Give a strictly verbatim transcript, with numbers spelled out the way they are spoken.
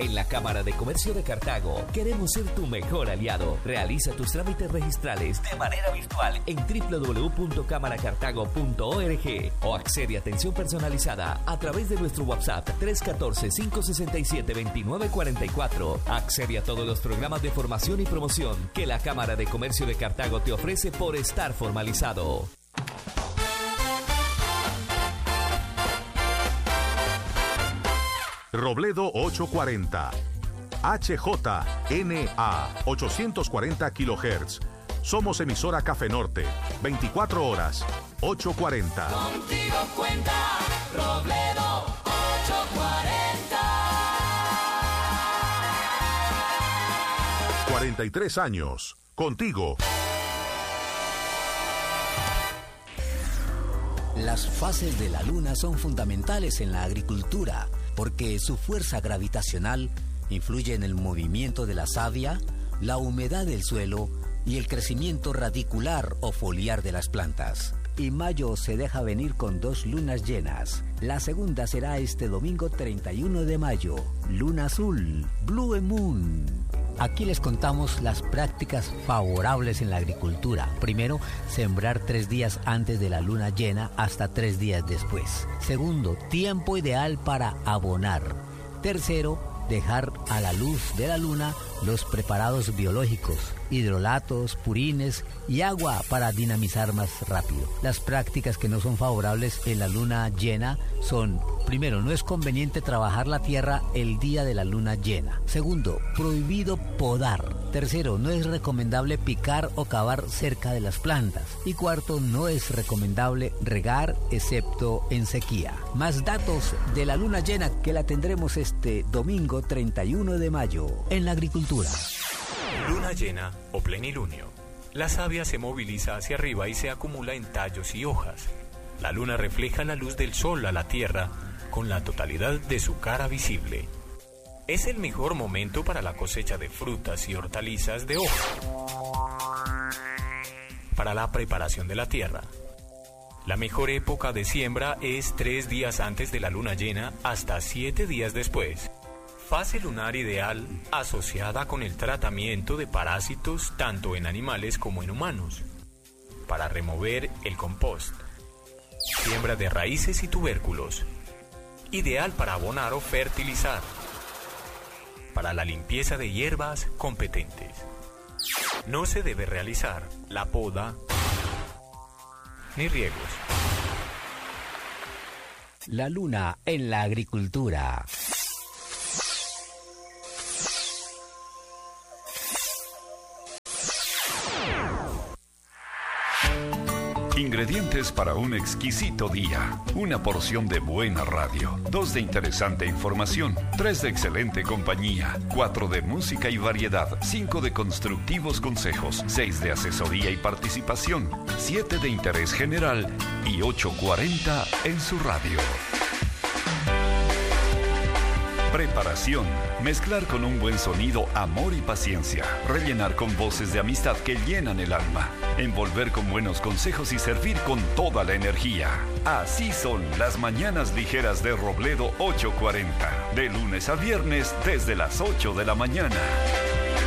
En la Cámara de Comercio de Cartago queremos ser tu mejor aliado. Realiza tus trámites registrales de manera virtual en doble u doble u doble u punto cámara cartago punto org o accede a atención personalizada a través de nuestro WhatsApp tres uno cuatro, cinco seis siete, dos nueve cuatro cuatro. Accede a todos los programas de formación y promoción que la Cámara de Comercio de Cartago te ofrece por estar formalizado. Robledo ochocientos cuarenta, H J N A ochocientos cuarenta kilohertz. Somos emisora Café Norte, veinticuatro horas, ochocientos cuarenta. Contigo cuenta Robledo ochocientos cuarenta. cuarenta y tres años, contigo. Las fases de la luna son fundamentales en la agricultura porque su fuerza gravitacional influye en el movimiento de la savia, la humedad del suelo y el crecimiento radicular o foliar de las plantas. Y mayo se deja venir con dos lunas llenas. La segunda será este domingo treinta y uno de mayo, luna azul, Blue Moon. Aquí les contamos las prácticas favorables en la agricultura. Primero, sembrar tres días antes de la luna llena hasta tres días después. Segundo, tiempo ideal para abonar. Tercero, dejar a la luz de la luna los preparados biológicos, hidrolatos, purines y agua para dinamizar más rápido. Las prácticas que no son favorables en la luna llena son: primero, no es conveniente trabajar la tierra el día de la luna llena. Segundo, prohibido podar. Tercero, no es recomendable picar o cavar cerca de las plantas. Y cuarto, no es recomendable regar excepto en sequía. Más datos de la luna llena que la tendremos este domingo treinta y uno de mayo en la agricultura. Luna llena o plenilunio. La savia se moviliza hacia arriba y se acumula en tallos y hojas. La luna refleja la luz del sol a la tierra con la totalidad de su cara visible. Es el mejor momento para la cosecha de frutas y hortalizas de hoja. Para la preparación de la tierra. La mejor época de siembra es tres días antes de la luna llena hasta siete días después. Fase lunar ideal asociada con el tratamiento de parásitos tanto en animales como en humanos. Para remover el compost. Siembra de raíces y tubérculos. Ideal para abonar o fertilizar. Para la limpieza de hierbas competentes. No se debe realizar la poda ni riegos. La luna en la agricultura. Ingredientes para un exquisito día. Una porción de buena radio. Dos de interesante información. Tres de excelente compañía. Cuatro de música y variedad. Cinco de constructivos consejos. Seis de asesoría y participación. Siete de interés general. Y ochocientos cuarenta en su radio. Preparación. Mezclar con un buen sonido amor y paciencia. Rellenar con voces de amistad que llenan el alma. Envolver con buenos consejos y servir con toda la energía. Así son las mañanas ligeras de Robledo ochocientos cuarenta. De lunes a viernes desde las ocho de la mañana.